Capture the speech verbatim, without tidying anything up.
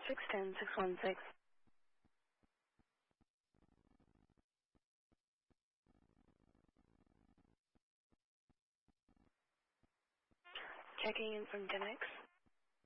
six ten, six one six. Checking in from ten X.